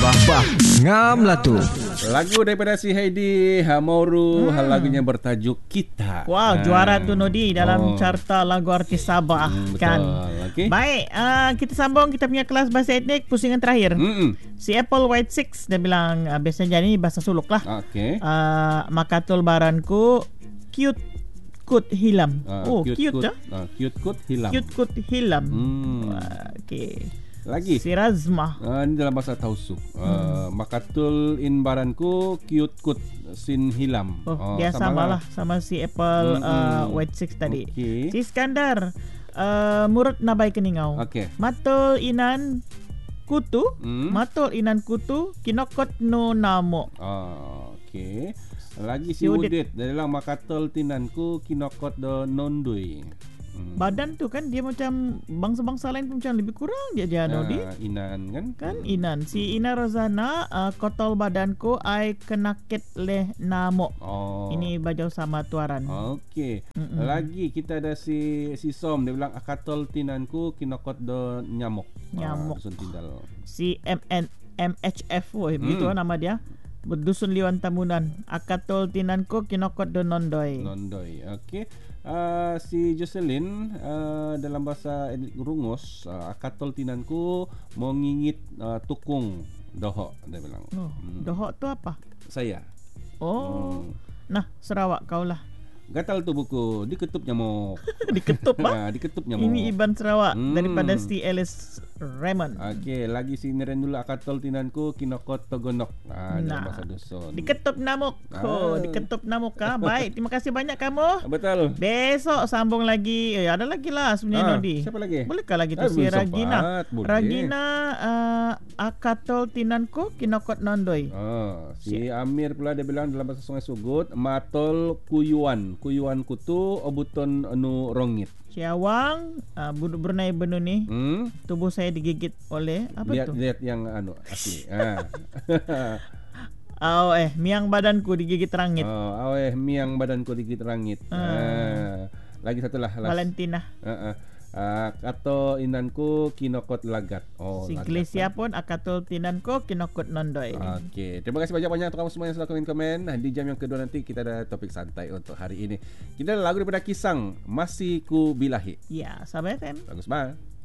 Bah ngam lah tu. Lagu daripada si Heidi Hamoru, lagunya bertajuk Kita. Wow, juara tu Nodi dalam carta lagu artis Sabah kan. Okay. Baik, kita sambung kita punya kelas bahasa etnik pusingan terakhir. Si Apple White Six dia bilang biasanya jadi bahasa Suluk lah. Okay. Makatul baranku cute kut hilam. Cute dah. Cute kut hilam. Cute kut hilam. Okay. Lagi si Razmah. Ini dalam bahasa Tausuk. Makatul in baranku cute kut sin hilam. Dia samalah sama si Apple White Six tadi. Okay. Si Iskandar murut nabai keningau. Okay. Matul inan kutu, matul inan kutu kinokot no namo. Okay. Lagi si Udit dalam makatul tinanku kinokot do nondui. Badan tu kan dia macam bangsa-bangsa lain pun macam lebih kurang dia Nodi. Inan kan? Inan. Si Ina Rozana kotol badanku ai kenakit leh namo. Ini bajau sama tuaran. Okey. Lagi kita ada si Som dia bilang akatol tinanku kinokot do nyamuk. Dusun tinggal. Si MHF begitu nama dia. Berdusun Liwan Tamunan. Akatol tinanku kinokot do nondoy. Okey. Si Jocelyn dalam bahasa rungus akatol tinanku mau ngingit tukung dohok dia bilang. Dohok tu apa? Saya. Nah, Sarawak kaulah. Gatal tu buku diketup nyamuk. Diketup bah? Diketup nyamuk. Ini Iban Sarawak daripada si Alice Raymond. Okey, lagi si Nirendula akatol tinanku kinokot togonok. Dalam bahasa dusun. Diketup namuk. Diketup namuk kah? Baik, terima kasih banyak kamu. Betul. Besok sambung lagi. Ada lagi lah sebenarnya Nodi. Siapa lagi? Bolehkah lagi tu si Ragina? Ragina akatol tinanku kinokot nondoy. Si Amir pula dia bilang dalam bahasa Sungai Sugut matol kuyuan kutu obuton anu rongit. Ciawang buduk Brunei Benu ni. Tubuh saya digigit oleh apa tu? Lihat yang anu asli. Miang badanku digigit rangit. Miang badanku digigit rangit. Lagi satu lah. Valentina. Kato inanku kinokot lagat. Si Glesia pun akatul tinanku kinokot nondoy. Okey, terima kasih banyak-banyak untuk kamu semua yang sudah komen. Di jam yang kedua nanti kita ada topik santai untuk hari ini. Kita ada lagu daripada Kisang, Masih Ku Bilahi. Ya, Sabah FM. Bagus banget.